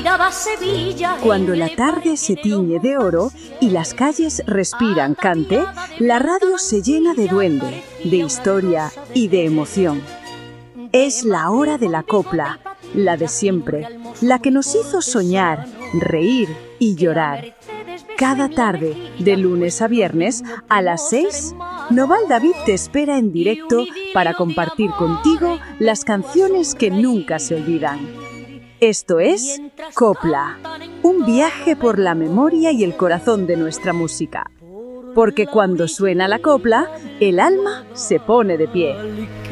olvidaba Sevilla. Cuando la tarde se tiñe de oro y las calles respiran cante, la radio se llena de duende, de historia y de emoción. Es la hora de la copla, la de siempre, la que nos hizo soñar, reír y llorar. Cada tarde, de lunes a viernes, a las 6, Noval David te espera en directo para compartir contigo las canciones que nunca se olvidan. Esto es Copla, un viaje por la memoria y el corazón de nuestra música. Porque cuando suena la copla, el alma se pone de pie.